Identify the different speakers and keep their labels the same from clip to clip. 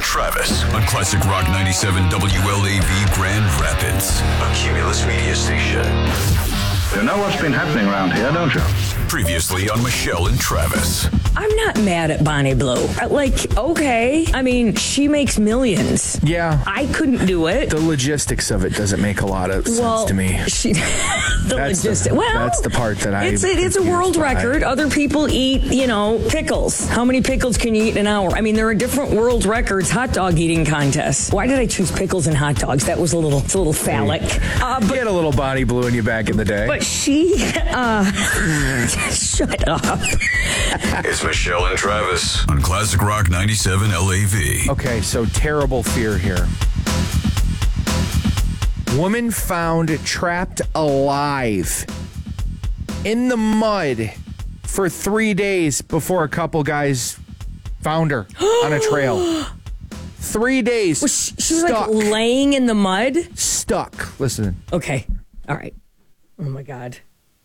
Speaker 1: and Travis on Classic Rock 97 WLAV Grand Rapids, a Cumulus media station.
Speaker 2: You know what's been happening around here, don't you?
Speaker 1: Previously on Michelle and Travis.
Speaker 3: I'm not mad at Bonnie Blue. Like, okay. I mean, she makes millions.
Speaker 4: Yeah.
Speaker 3: I couldn't do it.
Speaker 4: The logistics of it doesn't make a lot of sense to me.
Speaker 3: That's
Speaker 4: the part that
Speaker 3: it's a world record. Other people eat, pickles. How many pickles can you eat in an hour? I mean, there are different world records hot dog eating contests. Why did I choose pickles and hot dogs? That was a little phallic.
Speaker 4: But you had a little Bonnie Blue in you back in the day.
Speaker 3: But she, shut up.
Speaker 1: It's Michelle and Travis on Classic Rock 97 LAV.
Speaker 4: Okay, so terrible fear here. Woman found trapped alive in the mud for 3 days before a couple guys found her on a trail. 3 days.
Speaker 3: She was like laying in the mud?
Speaker 4: Stuck. Listen.
Speaker 3: Okay. All right. Oh my God.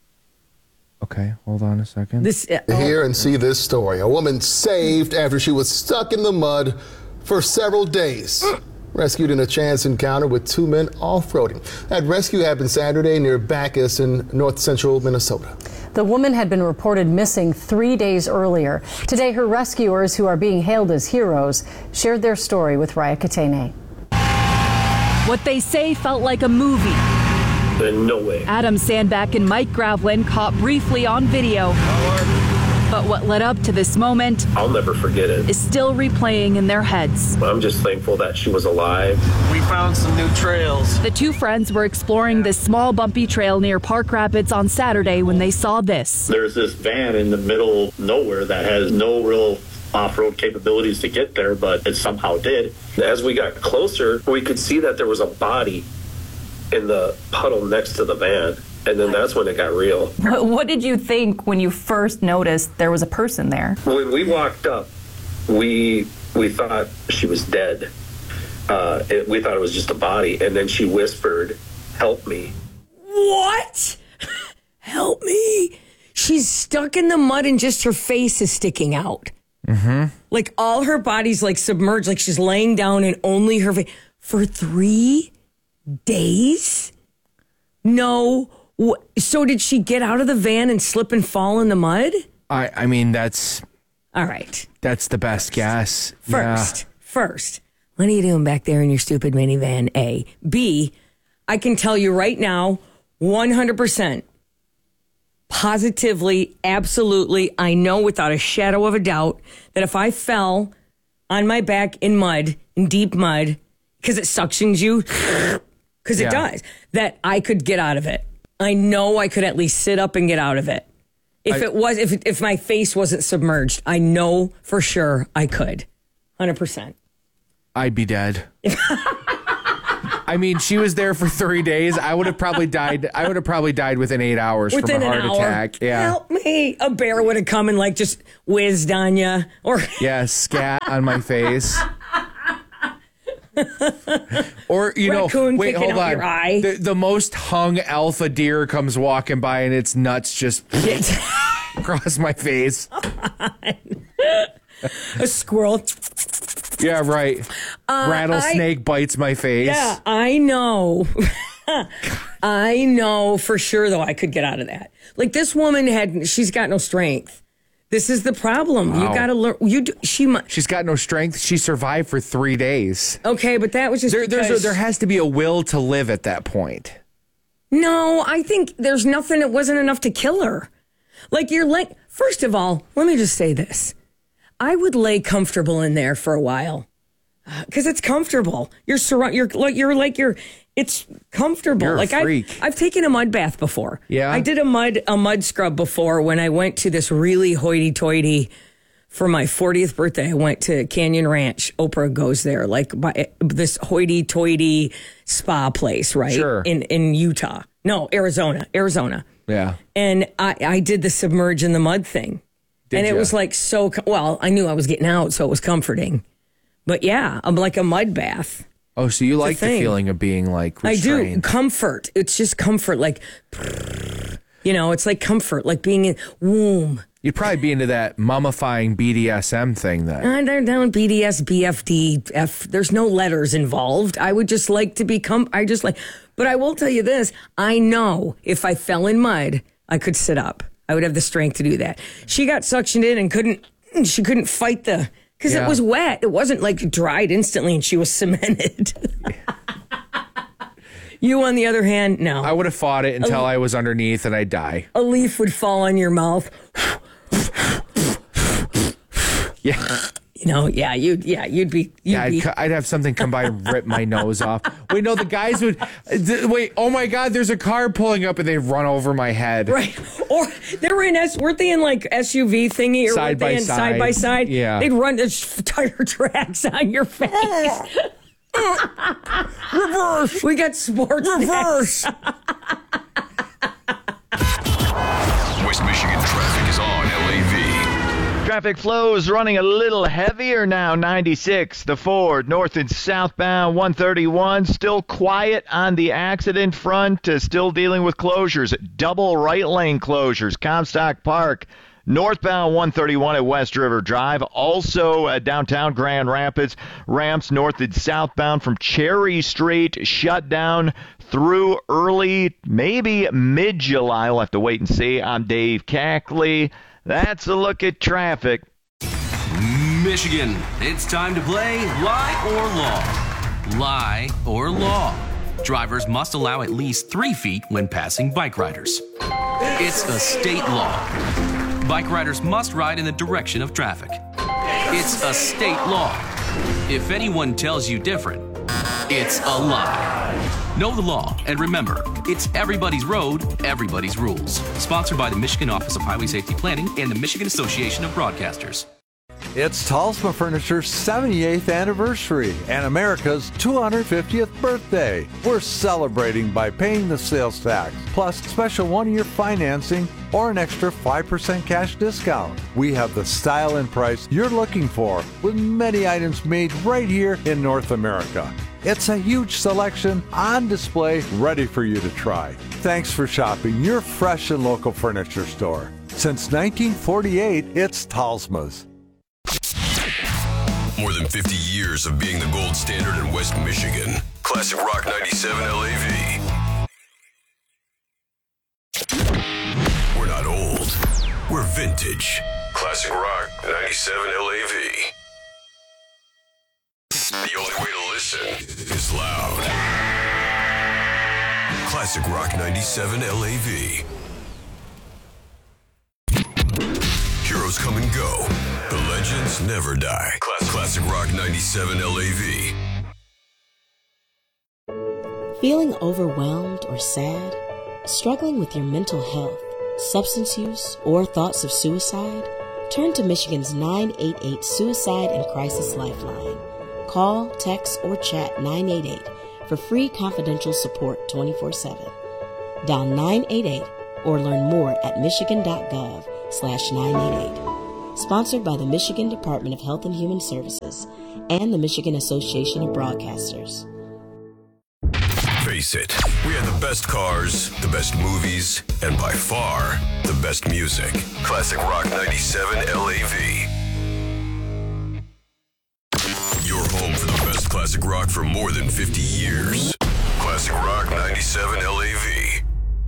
Speaker 4: Okay, hold on a second.
Speaker 5: Hear and see this story. A woman saved after she was stuck in the mud for several days. Rescued in a chance encounter with two men off-roading. That rescue happened Saturday near Bacchus in north central Minnesota.
Speaker 6: The woman had been reported missing 3 days earlier. Today, her rescuers, who are being hailed as heroes, shared their story with Raya Katene.
Speaker 7: What they say felt like a movie.
Speaker 8: No way.
Speaker 7: Adam Sandback and Mike Gravlin caught briefly on video. But what led up to this moment,
Speaker 8: I'll never forget it,
Speaker 7: is still replaying in their heads.
Speaker 8: I'm just thankful that she was alive.
Speaker 9: We found some new trails.
Speaker 7: The two friends were exploring this small bumpy trail near Park Rapids on Saturday when they saw this.
Speaker 8: There's this van in the middle of nowhere that has no real off-road capabilities to get there, but it somehow did. As we got closer, we could see that there was a body in the puddle next to the van, and then that's when it got real.
Speaker 10: What did you think when you first noticed there was a person there?
Speaker 8: When we walked up, we thought she was dead. We thought it was just a body, and then she whispered, "Help me."
Speaker 3: What? Help me? She's stuck in the mud and just her face is sticking out.
Speaker 4: Mm-hmm.
Speaker 3: Like all her body's like submerged, like she's laying down and only her face. For 3 days? No. So did she get out of the van and slip and fall in the mud?
Speaker 4: I mean, that's...
Speaker 3: All right.
Speaker 4: That's the best guess.
Speaker 3: First, what are you doing back there in your stupid minivan, A? B, I can tell you right now, 100%, positively, absolutely, I know without a shadow of a doubt that if I fell on my back in mud, in deep mud, because it suctions you... Because it does, that I could get out of it. I know I could at least sit up and get out of it. If my face wasn't submerged, I know for sure I could. 100%.
Speaker 4: I'd be dead. I mean, she was there for 3 days. I would have probably died within 8 hours from a heart attack. Yeah.
Speaker 3: Help me. A bear would have come and like just whizzed on you. Or
Speaker 4: scat on my face. Or,
Speaker 3: Raccoon
Speaker 4: wait,
Speaker 3: kicking
Speaker 4: hold
Speaker 3: out your eye.
Speaker 4: on. The most hung alpha deer comes walking by and its nuts just across my face.
Speaker 3: A squirrel.
Speaker 4: Yeah, right. Rattlesnake bites my face.
Speaker 3: Yeah, I know. I know for sure, though, I could get out of that. Like this woman she's got no strength. This is the problem. Wow. You got to learn.
Speaker 4: She's got no strength. She survived for 3 days.
Speaker 3: Okay, but that was just
Speaker 4: there has to be a will to live at that point.
Speaker 3: No, I think there's nothing. It wasn't enough to kill her. First of all, let me just say this. I would lay comfortable in there for a while because it's comfortable. It's comfortable.
Speaker 4: You're a freak.
Speaker 3: I've taken a mud bath before.
Speaker 4: Yeah.
Speaker 3: I did a mud scrub before when I went to this really hoity-toity for my 40th birthday. I went to Canyon Ranch. Oprah goes there, by this hoity-toity spa place, right?
Speaker 4: Sure.
Speaker 3: In Utah. No, Arizona.
Speaker 4: Yeah.
Speaker 3: And I did the submerge in the mud thing. It was like I knew I was getting out, so it was comforting. But yeah, I'm like a mud bath.
Speaker 4: Oh, so you like the feeling of being like restrained.
Speaker 3: I do. Comfort. It's just comfort. Like, It's like comfort, like being in womb.
Speaker 4: You'd probably be into that mummifying BDSM thing then.
Speaker 3: I don't BDS, BFD, F. There's no letters involved. I would just like to become. But I will tell you this. I know if I fell in mud, I could sit up. I would have the strength to do that. She got suctioned in and she couldn't fight because it was wet. It wasn't like dried instantly and she was cemented. You, on the other hand, no.
Speaker 4: I would have fought it until I was underneath and I'd die.
Speaker 3: A leaf would fall on your mouth.
Speaker 4: Yeah.
Speaker 3: You'd be.
Speaker 4: I'd have something come by and rip my nose off. Wait, no, the guys would. Wait, oh my God, there's a car pulling up and they run over my head.
Speaker 3: Right. Or weren't they in like SUV thingy or
Speaker 4: side by
Speaker 3: side?
Speaker 4: Yeah.
Speaker 3: They'd run tire tracks on your face.
Speaker 4: Reverse.
Speaker 3: We got sports.
Speaker 4: Reverse.
Speaker 1: West Michigan traffic is on LAV.
Speaker 11: Traffic flows running a little heavier now. 96, the Ford, north and southbound 131. Still quiet on the accident front. Still dealing with closures. Double right lane closures. Comstock Park. Northbound 131 at West River Drive. Also downtown Grand Rapids. Ramps north and southbound from Cherry Street shut down through early, maybe mid-July. We'll have to wait and see. I'm Dave Cackley. That's a look at traffic.
Speaker 12: Michigan, it's time to play Lie or Law. Lie or Law. Drivers must allow at least 3 feet when passing bike riders. It's a state law. Bike riders must ride in the direction of traffic. It's a state law. If anyone tells you different, it's a lie. Know the law, and remember, it's everybody's road, everybody's rules. Sponsored by the Michigan Office of Highway Safety Planning and the Michigan Association of Broadcasters.
Speaker 13: It's Talsma Furniture's 78th anniversary and America's 250th birthday. We're celebrating by paying the sales tax, plus special one-year financing or an extra 5% cash discount. We have the style and price you're looking for, with many items made right here in North America. It's a huge selection on display, ready for you to try. Thanks for shopping your fresh and local furniture store. Since 1948, it's Talsma's.
Speaker 1: More than 50 years of being the gold standard in West Michigan. Classic Rock 97 LAV. We're not old. We're vintage. Classic Rock 97 LAV. The only way to listen is loud. Classic Rock 97 LAV. Heroes come and go. The legends never die. Classic Rock 97 LAV.
Speaker 14: Feeling overwhelmed or sad? Struggling with your mental health, substance use, or thoughts of suicide? Turn to Michigan's 988 Suicide and Crisis Lifeline. Call, text, or chat 988 for free confidential support 24/7. Dial 988 or learn more at michigan.gov/988. Sponsored by the Michigan Department of Health and Human Services and the Michigan Association of Broadcasters.
Speaker 1: Face it, we had the best cars, the best movies, and by far, the best music. Classic Rock 97 LAV. Your home for the best classic rock for more than 50 years. Classic Rock 97 LAV.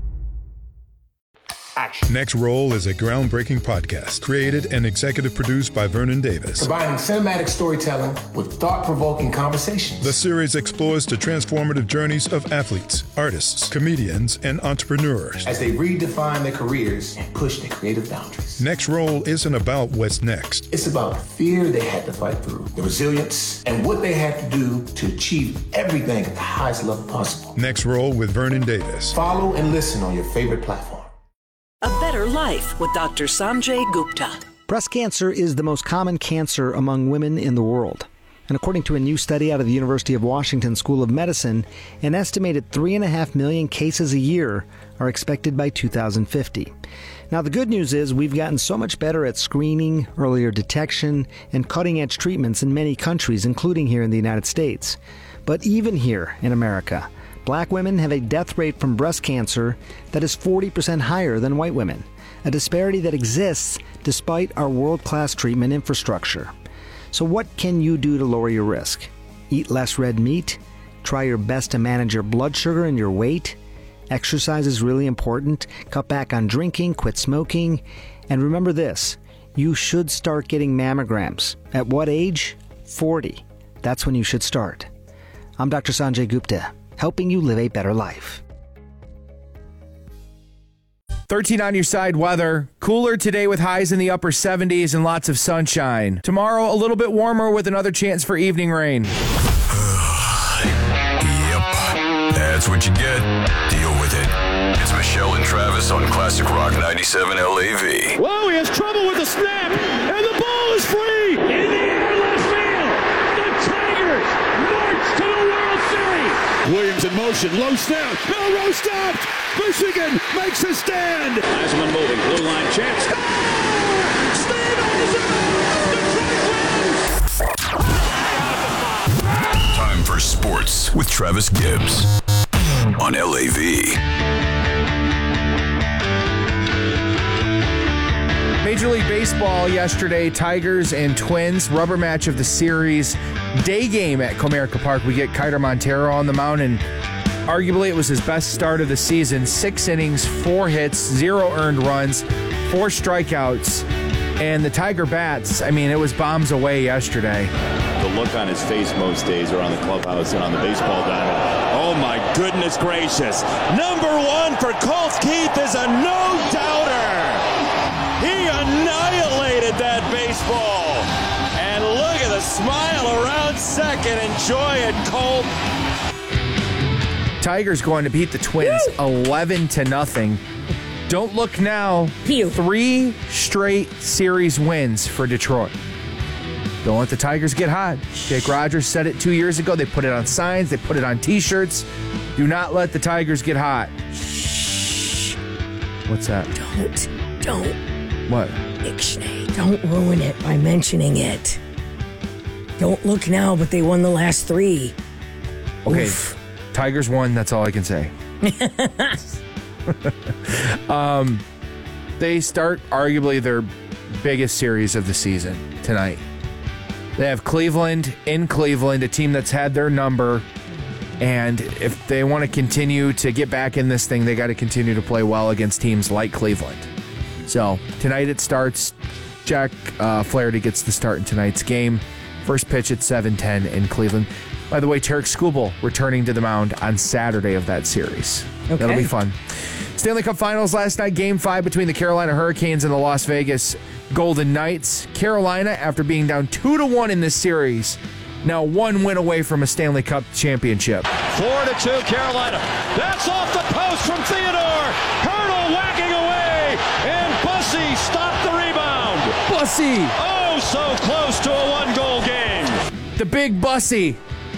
Speaker 15: Next Roll is a groundbreaking podcast created and executive produced by Vernon Davis.
Speaker 16: Combining cinematic storytelling with thought-provoking conversations.
Speaker 15: The series explores the transformative journeys of athletes, artists, comedians, and entrepreneurs
Speaker 16: as they redefine their careers and push their creative boundaries.
Speaker 15: Next Roll isn't about what's next.
Speaker 16: It's about the fear they had to fight through, the resilience, and what they had to do to achieve everything at the highest level possible.
Speaker 15: Next Roll with Vernon Davis.
Speaker 16: Follow and listen on your favorite platform.
Speaker 17: A Better Life with Dr. Sanjay Gupta.
Speaker 18: Breast cancer is the most common cancer among women in the world. And according to a new study out of the University of Washington School of Medicine, an estimated 3.5 million cases a year are expected by 2050. Now, the good news is we've gotten so much better at screening, earlier detection, and cutting-edge treatments in many countries, including here in the United States. But even here in America, Black women have a death rate from breast cancer that is 40% higher than white women, a disparity that exists despite our world-class treatment infrastructure. So what can you do to lower your risk? Eat less red meat? Try your best to manage your blood sugar and your weight? Exercise is really important. Cut back on drinking, quit smoking. And remember this, you should start getting mammograms. At what age? 40. That's when you should start. I'm Dr. Sanjay Gupta, helping you live a better life.
Speaker 4: 13 on your side weather. Cooler today with highs in the upper 70s and lots of sunshine. Tomorrow, a little bit warmer with another chance for evening rain.
Speaker 1: That's what you get. Deal with it. It's Michelle and Travis on Classic Rock 97 LAV.
Speaker 19: Whoa, he has trouble with the snap, and the ball is free. In the air, left field. The Tigers march to the World Series. Williams in motion, low snap. Melrose stopped. Michigan makes a stand. Heisman moving, blue line chance.
Speaker 1: Time for sports with Travis Gibbs on LAV.
Speaker 4: Major League Baseball yesterday, Tigers and Twins, rubber match of the series. Day game at Comerica Park. We get Kiter Montero on the mound, and arguably it was his best start of the season. 6 innings, 4 hits, 0 earned runs, 4 strikeouts. And the Tiger bats, I mean, it was bombs away yesterday.
Speaker 20: The look on his face most days around the clubhouse and on the baseball diamond. Oh, my goodness gracious. Number 1 for Colt Keith is a no-doubter. He annihilated that baseball. And look at the smile around second. Enjoy it, Colt.
Speaker 4: Tigers going to beat the Twins 11-0. Don't look now. 3 straight series wins for Detroit. Don't let the Tigers get hot. Jake Rogers said it 2 years ago. They put it on signs. They put it on T-shirts. Do not let the Tigers get hot. Shh. What's that?
Speaker 3: Don't.
Speaker 4: What?
Speaker 3: Ixnay, don't ruin it by mentioning it. Don't look now, but they won the last 3.
Speaker 4: Okay,
Speaker 3: Oof.
Speaker 4: Tigers won. That's all I can say. They start arguably their biggest series of the season tonight. They have Cleveland in Cleveland, a team that's had their number. And if they want to continue to get back in this thing, they got to continue to play well against teams like Cleveland. So tonight it starts. Jack Flaherty gets the start in tonight's game. First pitch at 7:10 in Cleveland. By the way, Tarek Skubal returning to the mound on Saturday of that series.
Speaker 3: Okay.
Speaker 4: That'll be fun. Stanley Cup Finals last night, Game 5 between the Carolina Hurricanes and the Las Vegas Golden Knights. Carolina, after being down 2-1 in this series, now 1 win away from a Stanley Cup championship.
Speaker 19: 4-2 Carolina. That's off the post from Theodore. Hurdle whacking away, and Bussy stopped the rebound.
Speaker 4: Bussy!
Speaker 19: Oh, so close to a 1-goal game.
Speaker 4: The big Bussy.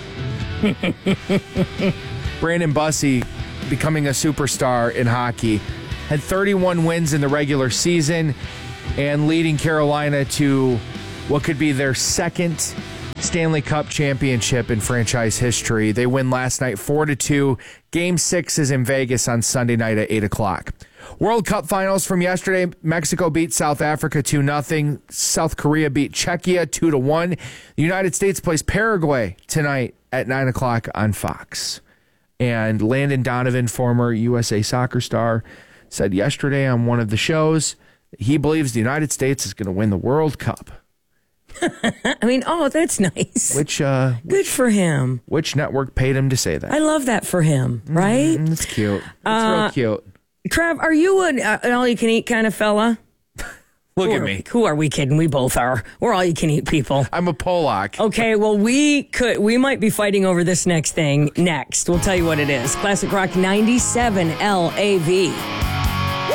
Speaker 4: Brandon Bussy becoming a superstar in hockey. Had 31 wins in the regular season and leading Carolina to what could be their second Stanley Cup championship in franchise history. They win last night 4-2. Game 6 is in Vegas on Sunday night at 8 o'clock. World Cup finals from yesterday. Mexico beat South Africa 2-0. South Korea beat Czechia 2-1. The United States plays Paraguay tonight at 9 o'clock on Fox. And Landon Donovan, former USA soccer star, said yesterday on one of the shows that he believes the United States is going to win the World Cup.
Speaker 3: I mean, oh, that's nice.
Speaker 4: Good
Speaker 3: for him.
Speaker 4: Which network paid him to say that?
Speaker 3: I love that for him, right?
Speaker 4: It's cute. It's real cute.
Speaker 3: Trav, are you an all-you-can-eat kind of fella?
Speaker 4: Look at me.
Speaker 3: Who are we kidding? We both are. We're all-you-can-eat people.
Speaker 4: I'm a Polak.
Speaker 3: Okay, well, we might be fighting over this next thing next. We'll tell you what it is. Classic Rock 97 LAV.